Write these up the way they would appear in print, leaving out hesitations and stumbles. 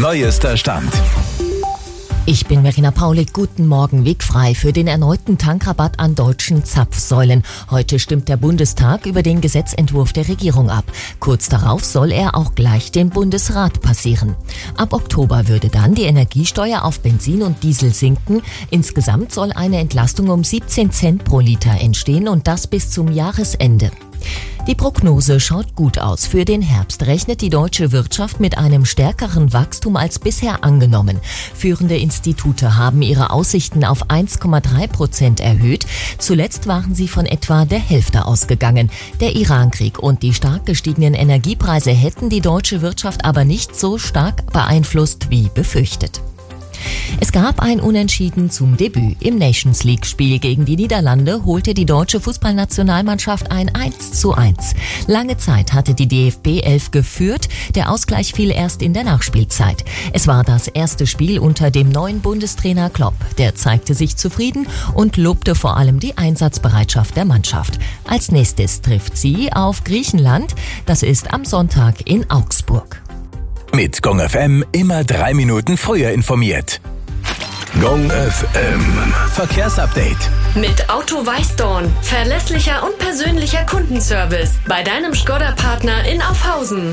neuester Stand. Ich bin Verena Paulik. Guten Morgen. Weg frei für den erneuten Tankrabatt an deutschen Zapfsäulen. Heute stimmt der Bundestag über den Gesetzentwurf der Regierung ab. Kurz darauf soll er auch gleich den Bundesrat passieren. Ab Oktober würde dann die Energiesteuer auf Benzin und Diesel sinken. Insgesamt soll eine Entlastung um 17 Cent pro Liter entstehen und das bis zum Jahresende. Die Prognose schaut gut aus. Für den Herbst rechnet die deutsche Wirtschaft mit einem stärkeren Wachstum als bisher angenommen. Führende Institute haben ihre Aussichten auf 1,3% erhöht. Zuletzt waren sie von etwa der Hälfte ausgegangen. Der Irankrieg und die stark gestiegenen Energiepreise hätten die deutsche Wirtschaft aber nicht so stark beeinflusst wie befürchtet. Es gab ein Unentschieden zum Debüt. Im Nations-League-Spiel gegen die Niederlande holte die deutsche Fußballnationalmannschaft ein 1:1. Lange Zeit hatte die DFB 11 geführt. Der Ausgleich fiel erst in der Nachspielzeit. Es war das erste Spiel unter dem neuen Bundestrainer Klopp. Der zeigte sich zufrieden und lobte vor allem die Einsatzbereitschaft der Mannschaft. Als nächstes trifft sie auf Griechenland. Das ist am Sonntag in Augsburg. Mit Gong FM immer 3 Minuten früher informiert. Gong FM Verkehrsupdate. Mit Auto Weißdorn. Verlässlicher und persönlicher Kundenservice. Bei deinem Škoda-Partner in Aufhausen.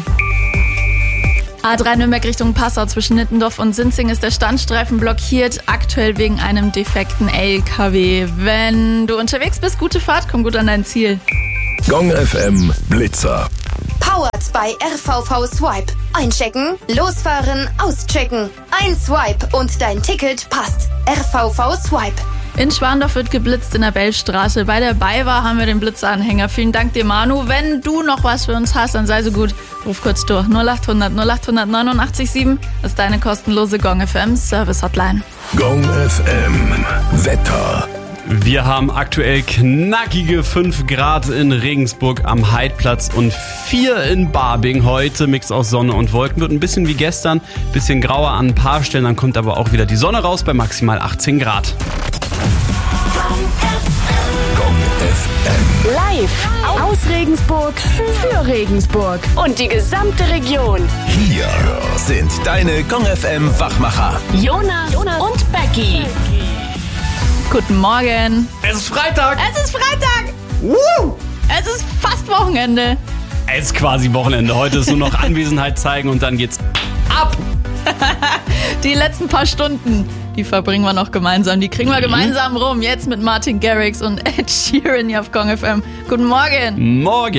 A3 Nürnberg Richtung Passau zwischen Nittendorf und Sinzing ist der Standstreifen blockiert, aktuell wegen einem defekten LKW. Wenn du unterwegs bist, gute Fahrt, komm gut an dein Ziel. Gong FM Blitzer. Powered bei RVV Swipe. Einchecken, losfahren, auschecken. Ein Swipe und dein Ticket passt. RVV Swipe. In Schwandorf wird geblitzt in der Bellstraße. Bei der BayWa haben wir den Blitzeranhänger. Vielen Dank dir, Manu. Wenn du noch was für uns hast, dann sei so gut. Ruf kurz durch. 0800 0800 89,7 ist deine kostenlose Gong FM Service Hotline. Gong FM Wetter. Wir haben aktuell knackige 5 Grad in Regensburg am Heidplatz und 4 in Barbing. Heute Mix aus Sonne und Wolken. Wird ein bisschen wie gestern, bisschen grauer an ein paar Stellen. Dann kommt aber auch wieder die Sonne raus bei maximal 18 Grad. Gong FM. Live aus Regensburg für Regensburg und die gesamte Region. Hier sind deine Gong FM Wachmacher. Jonas und Becky. Guten Morgen. Es ist Freitag. Es ist Freitag. Es ist fast Wochenende. Es ist quasi Wochenende. Heute ist nur noch Anwesenheit zeigen und dann geht's ab. Die letzten paar Stunden, die verbringen wir noch gemeinsam. Die kriegen wir gemeinsam rum. Jetzt mit Martin Garrix und Ed Sheeran hier auf Gong FM. Guten Morgen. Morgen.